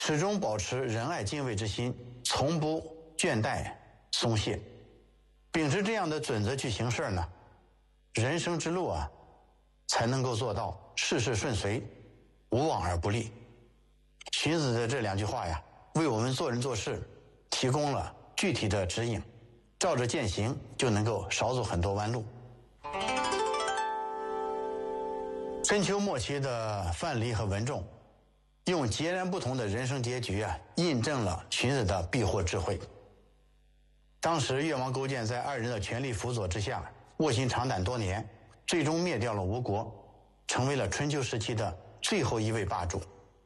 始终保持仁爱敬畏之心，从不倦怠松懈。秉持这样的准则去行事呢，人生之路啊，才能够做到事事顺遂，无往而不利。荀子的这2句话呀，为我们做人做事提供了具体的指引，照着践行就能够少走很多弯路。春秋末期的范蠡和文仲，用截然不同的人生结局啊，印证了荀子的避祸智慧。当时越王勾践在2人的全力辅佐之下，卧薪尝胆多年，最终灭掉了吴国，成为了春秋时期的最后一位霸主。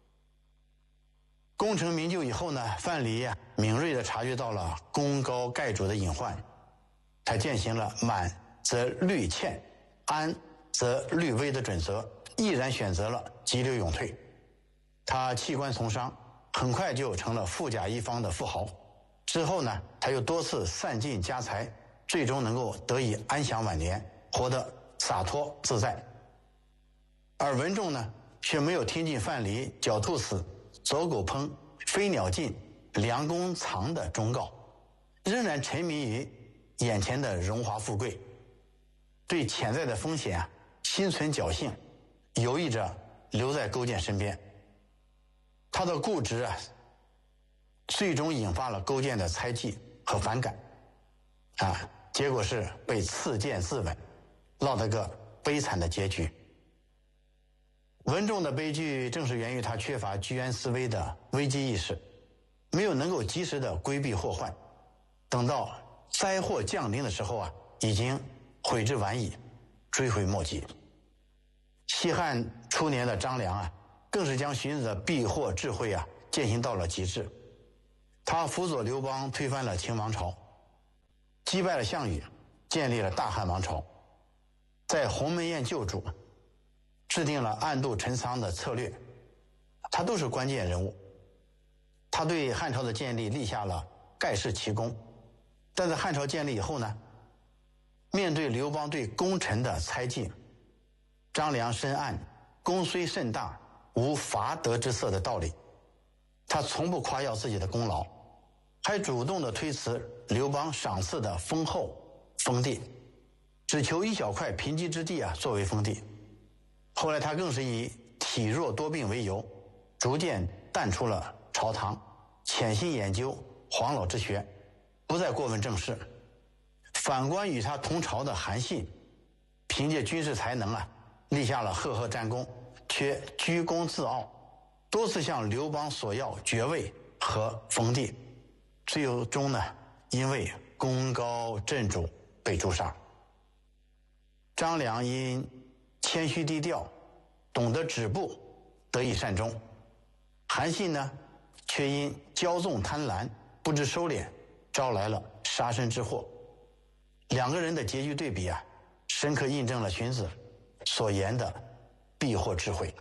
功成名就以后呢，范蠡敏锐地察觉到了功高盖主的隐患，他践行了满则虑欠，安则虑危的准则，毅然选择了急流勇退。他弃官从商，很快就成了富甲一方的富豪。之后呢，他又多次散尽家财，最终能够得以安享晚年，活得洒脱自在。而文仲呢，却没有听进范蠡狡兔死，走狗烹，飞鸟尽，良弓藏的忠告，仍然沉迷于眼前的荣华富贵，对潜在的风险心存侥幸，犹豫着留在勾践身边。他的固执最终引发了勾践的猜忌和反感，结果是被赐剑自刎，落得个悲惨的结局。文仲的悲剧正是源于他缺乏居安思危的危机意识，没有能够及时的规避祸患，等到灾祸降临的时候已经悔之晚矣，追悔莫及。西汉初年的张良更是将荀子的避祸智慧践行到了极致。他辅佐刘邦推翻了秦王朝，击败了项羽，建立了大汉王朝，在鸿门宴救主，制定了暗度陈仓的策略，他都是关键人物。他对汉朝的建立立下了盖世奇功。但在汉朝建立以后呢，面对刘邦对功臣的猜忌，张良深谙功虽甚大，无伐德之色的道理。他从不夸耀自己的功劳，还主动地推辞刘邦赏赐的丰厚封地，只求一小块贫瘠之地作为封地。后来他更是以体弱多病为由，逐渐淡出了朝堂，潜心研究黄老之学，不再过问政事。反观与他同朝的韩信，凭借军事才能立下了赫赫战功，却居功自傲，多次向刘邦索要爵位和封地，最终呢，因为功高震主被诛杀。张良因谦虚低调，懂得止步，得以善终。韩信呢，却因骄纵贪婪，不知收敛，招来了杀身之祸。2个人的结局对比深刻印证了荀子所言的避祸智慧。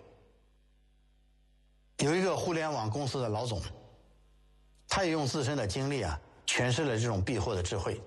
有一个互联网公司的老总，他也用自身的经历诠释了这种避祸的智慧。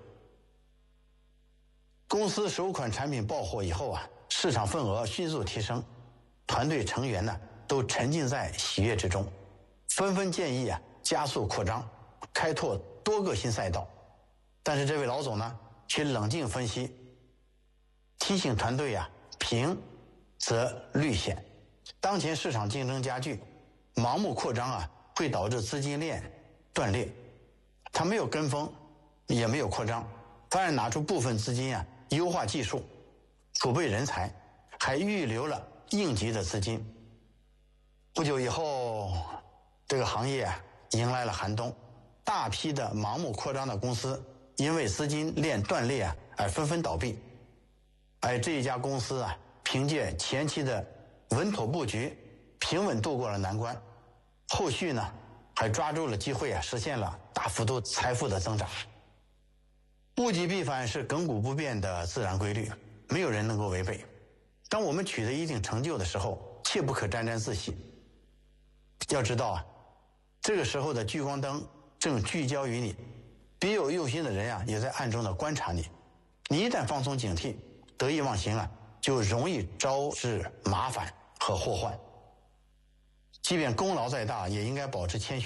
公司首款产品爆火以后市场份额迅速提升，团队成员呢都沉浸在喜悦之中，纷纷建议加速扩张，开拓多个新赛道。但是这位老总呢，却冷静分析，提醒团队平则虑险。当前市场竞争加剧，盲目扩张会导致资金链断裂。他没有跟风，也没有扩张，反而拿出部分资金优化技术，储备人才，还预留了应急的资金。不久以后，这个行业迎来了寒冬，大批的盲目扩张的公司因为资金链断裂而纷纷倒闭。而这一家公司凭借前期的稳妥布局，平稳度过了难关，后续呢还抓住了机会实现了大幅度财富的增长。物极必反是亘古不变的自然规律，没有人能够违背。当我们取得一定成就的时候，切不可沾沾自喜。要知道这个时候的聚光灯正聚焦于你，别有用心的人也在暗中的观察你。你一旦放松警惕，得意忘形就容易招致麻烦和祸患。即便功劳再大，也应该保持谦虚。